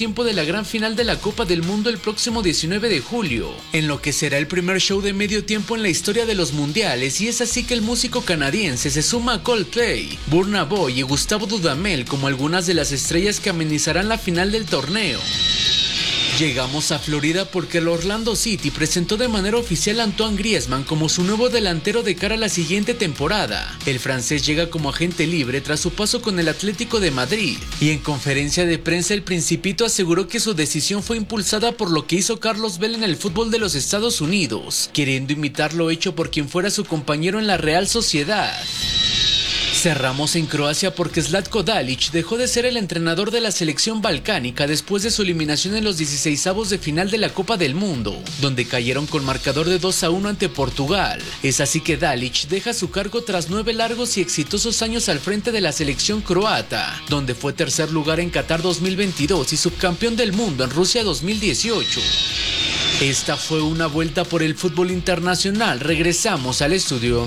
tiempo de la gran final de la Copa del Mundo el próximo 19 de julio, en lo que será el primer show de medio tiempo en la historia de los mundiales, y es así que el músico canadiense se suma a Coldplay, Burna Boy y Gustavo Dudamel como algunas de las estrellas que amenizarán la final del torneo. Llegamos a Florida porque el Orlando City presentó de manera oficial a Antoine Griezmann como su nuevo delantero de cara a la siguiente temporada. El francés llega como agente libre tras su paso con el Atlético de Madrid, y en conferencia de prensa el Principito aseguró que su decisión fue impulsada por lo que hizo Carlos Vela en el fútbol de los Estados Unidos, queriendo imitar lo hecho por quien fuera su compañero en la Real Sociedad. Cerramos en Croacia porque Zlatko Dalic dejó de ser el entrenador de la selección balcánica después de su eliminación en los 16avos de final de la Copa del Mundo, donde cayeron con marcador de 2-1 ante Portugal. Es así que Dalic deja su cargo tras 9 largos y exitosos años al frente de la selección croata, donde fue tercer lugar en Qatar 2022 y subcampeón del mundo en Rusia 2018. Esta fue una vuelta por el fútbol internacional. Regresamos al estudio.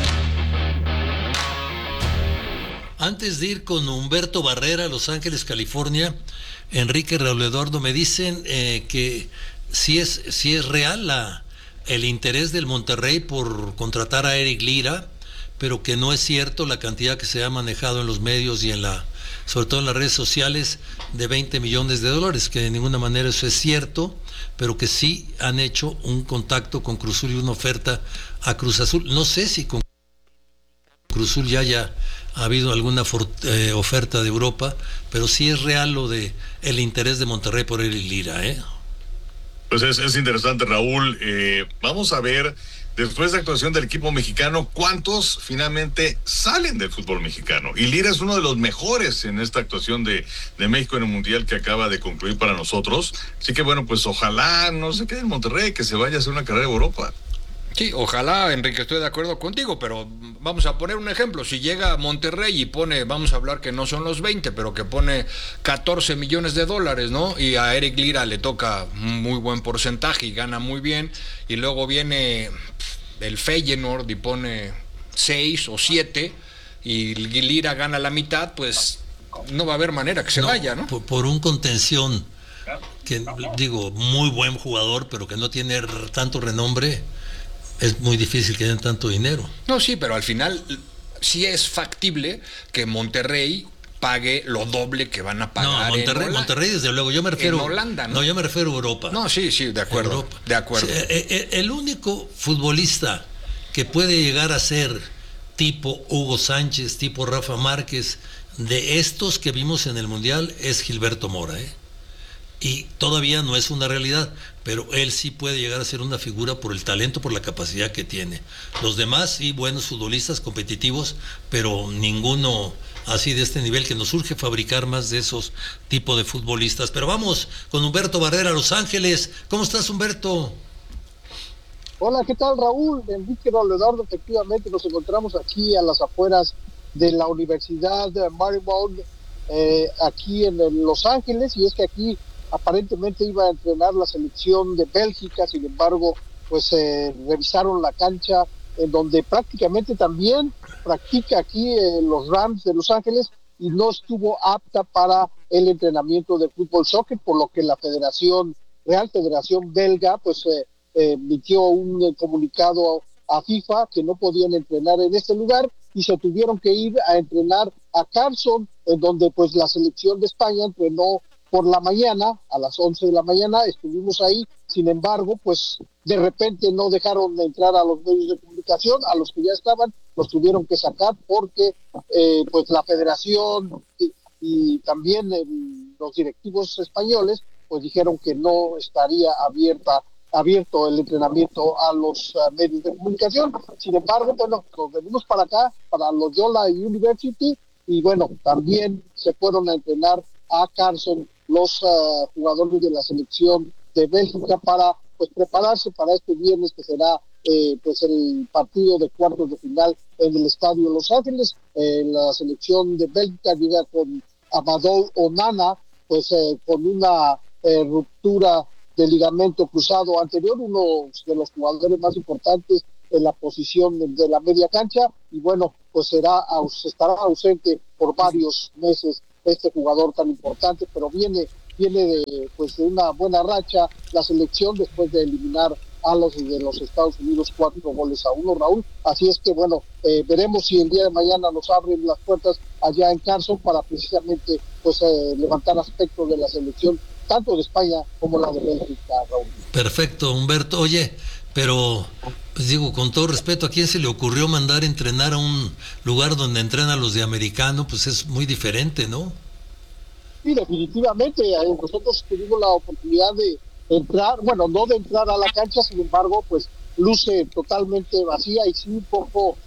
Antes de ir con Humberto Barrera a Los Ángeles, California, Enrique Raúl Eduardo, me dicen que sí es real el interés del Monterrey por contratar a Eric Lira, pero que no es cierto la cantidad que se ha manejado en los medios y sobre todo en las redes sociales, de $20 millones, que de ninguna manera eso es cierto, pero que sí han hecho un contacto con Cruz Azul y una oferta a Cruz Azul. No sé si con Cruz Azul ya haya habido alguna oferta de Europa, pero sí es real lo de el interés de Monterrey por Eric Lira, Pues es interesante, Raúl. Vamos a ver, después de la actuación del equipo mexicano, ¿cuántos finalmente salen del fútbol mexicano? Y Lira es uno de los mejores en esta actuación de México en el Mundial que acaba de concluir para nosotros. Así que bueno, pues ojalá no se quede en Monterrey, que se vaya a hacer una carrera en Europa. Sí, ojalá, Enrique, estoy de acuerdo contigo, pero vamos a poner un ejemplo. Si llega a Monterrey y pone, vamos a hablar que no son los 20, pero que pone $14 millones, ¿no? Y a Eric Lira le toca un muy buen porcentaje y gana muy bien, y luego viene el Feyenoord y pone 6 o 7, y Lira gana la mitad, pues no va a haber manera que se vaya, ¿no? Por un contención, que digo, muy buen jugador, pero que no tiene tanto renombre, es muy difícil que den tanto dinero. No, sí, pero al final sí es factible que Monterrey pague lo doble que van a pagar. No, Monterrey desde luego, yo me refiero en Holanda, ¿no? No, yo me refiero a Europa. No, sí, de acuerdo. De acuerdo. El único futbolista que puede llegar a ser tipo Hugo Sánchez, tipo Rafa Márquez, de estos que vimos en el Mundial, es Gilberto Mora, y todavía no es una realidad, pero él sí puede llegar a ser una figura por el talento, por la capacidad que tiene. Los demás, sí, buenos futbolistas, competitivos, pero ninguno así de este nivel, que nos urge fabricar más de esos tipos de futbolistas. Pero vamos con Humberto Barrera, Los Ángeles. ¿Cómo estás, Humberto? Hola, ¿qué tal, Raúl? Enrique Raúl Eduardo, efectivamente nos encontramos aquí a las afueras de la Universidad de Marymount, aquí en Los Ángeles, y es que aquí aparentemente iba a entrenar la selección de Bélgica. Sin embargo, pues revisaron la cancha en donde prácticamente también practica aquí los Rams de Los Ángeles, y no estuvo apta para el entrenamiento de fútbol soccer, por lo que la Real Federación Belga pues emitió un comunicado a FIFA que no podían entrenar en este lugar, y se tuvieron que ir a entrenar a Carson, en donde pues la selección de España entrenó por la mañana, a las 11 de la mañana, estuvimos ahí. Sin embargo, pues de repente no dejaron de entrar a los medios de comunicación, a los que ya estaban, los tuvieron que sacar porque pues la federación y también los directivos españoles pues dijeron que no estaría abierto el entrenamiento a los medios de comunicación. Sin embargo, bueno, nos venimos para acá, para Loyola University, y bueno, también se fueron a entrenar a Carson los jugadores de la selección de Bélgica para pues prepararse para este viernes, que será pues el partido de cuartos de final en el estadio Los Ángeles. La selección de Bélgica llega con Amadou Onana, pues con una ruptura de ligamento cruzado anterior, uno de los jugadores más importantes en la posición de la media cancha, y bueno, pues estará ausente por varios meses este jugador tan importante, pero viene viene de una buena racha la selección después de eliminar a los de los Estados Unidos 4-1, Raúl. Así es que bueno, veremos si el día de mañana nos abren las puertas allá en Carson para precisamente levantar aspectos de la selección tanto de España como la de Bélgica, Raúl. Perfecto, Humberto. Oye, pero pues digo, con todo respeto, ¿a quién se le ocurrió mandar entrenar a un lugar donde entrenan los de americano? Pues es muy diferente, ¿no? Sí, definitivamente. Nosotros tuvimos la oportunidad de entrar, bueno, no de entrar a la cancha, sin embargo, pues luce totalmente vacía y sí un poco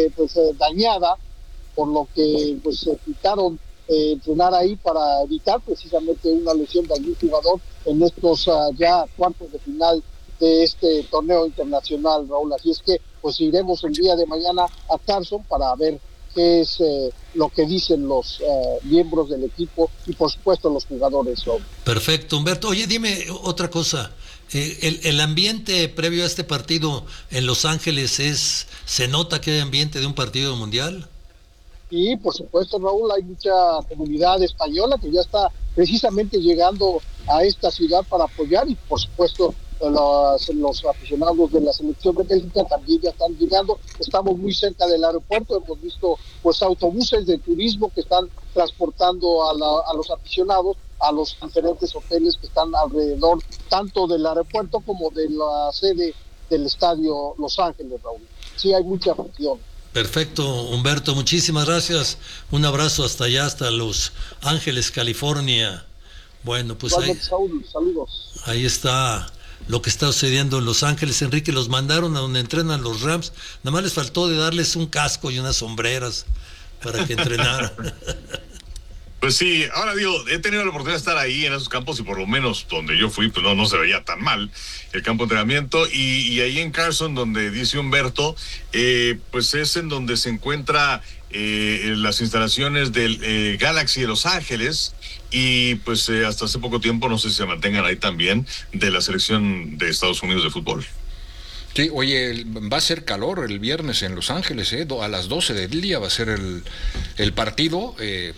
dañada, por lo que pues quitaron entrenar ahí para evitar precisamente una lesión de algún jugador en estos ya cuartos de final de este torneo internacional, Raúl. Así es que pues iremos el día de mañana a Carson para ver qué es lo que dicen los miembros del equipo y por supuesto los jugadores, Raúl. Perfecto, Humberto. Oye, dime otra cosa. El ambiente previo a este partido en Los Ángeles ¿se nota que hay ambiente de un partido mundial? Y por supuesto, Raúl, hay mucha comunidad española que ya está precisamente llegando a esta ciudad para apoyar y por supuesto los aficionados de la selección de Bélgica también ya están llegando. Estamos muy cerca del aeropuerto, hemos visto pues autobuses de turismo que están transportando a los aficionados a los diferentes hoteles que están alrededor tanto del aeropuerto como de la sede del estadio Los Ángeles, Raúl. Sí, hay mucha afición. Perfecto, Humberto, muchísimas gracias. Un abrazo hasta allá, hasta Los Ángeles, California. Bueno, pues saludos. Ahí está lo que está sucediendo en Los Ángeles. Enrique, los mandaron a donde entrenan los Rams. Nada más les faltó de darles un casco y unas sombreras para que entrenaran. Pues sí, ahora digo, he tenido la oportunidad de estar ahí en esos campos y por lo menos donde yo fui, pues no se veía tan mal el campo de entrenamiento y ahí en Carson, donde dice Humberto, pues es en donde se encuentra las instalaciones del Galaxy de Los Ángeles y pues hasta hace poco tiempo, no sé si se mantengan ahí también, de la selección de Estados Unidos de fútbol. Sí, oye, va a ser calor el viernes en Los Ángeles, a las 12 del día va a ser el partido.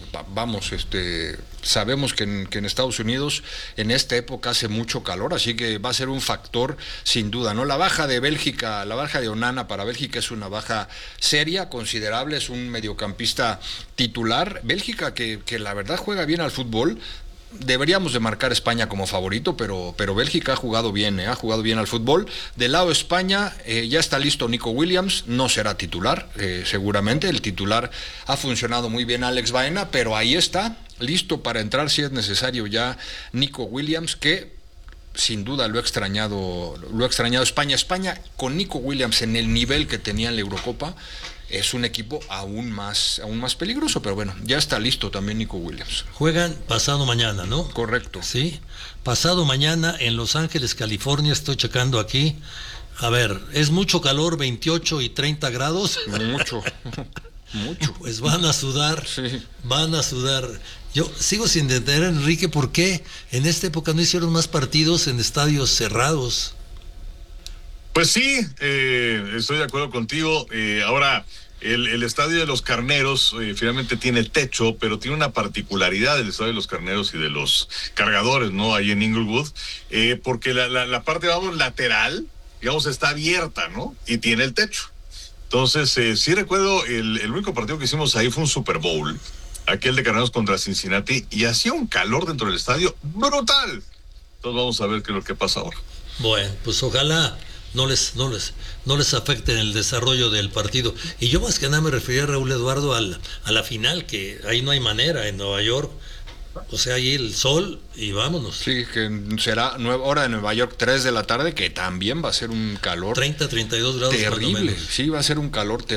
Sabemos que en Estados Unidos en esta época hace mucho calor, así que va a ser un factor sin duda, ¿no? La baja de Bélgica, la baja de Onana para Bélgica es una baja seria, considerable, es un mediocampista titular. Bélgica que la verdad juega bien al fútbol. Deberíamos de marcar España como favorito, pero Bélgica ha jugado bien al fútbol. Del lado de España ya está listo Nico Williams, no será titular, seguramente. El titular ha funcionado muy bien Alex Baena, pero ahí está, listo para entrar si es necesario ya Nico Williams, que sin duda lo ha extrañado España. España con Nico Williams en el nivel que tenía en la Eurocopa es un equipo aún más peligroso, pero bueno, ya está listo también Nico Williams. Juegan pasado mañana, ¿no? Correcto. Sí, pasado mañana en Los Ángeles, California, estoy checando aquí. A ver, es mucho calor, 28 y 30 grados. Mucho. Pues van a sudar, sí. Van a sudar. Yo sigo sin entender, Enrique, por qué en esta época no hicieron más partidos en estadios cerrados. Pues sí, estoy de acuerdo contigo. Ahora, el Estadio de los Carneros finalmente tiene techo, pero tiene una particularidad del Estadio de los Carneros y de los Cargadores, ¿no? Ahí en Inglewood, porque la parte, lateral, está abierta, ¿no? Y tiene el techo. Entonces, sí recuerdo, el único partido que hicimos ahí fue un Super Bowl, aquel de Carneros contra Cincinnati, y hacía un calor dentro del estadio brutal. Entonces vamos a ver qué es lo que pasa ahora. Bueno, pues ojalá no les afecte en el desarrollo del partido. Y yo más que nada me refería, Raúl Eduardo, a la final, que ahí no hay manera en Nueva York. O sea, ahí el sol y vámonos. Sí, que será hora de Nueva York, 3 de la tarde, que también va a ser un calor 30, 32 grados. terrible. Sí, va a ser un calor terrible.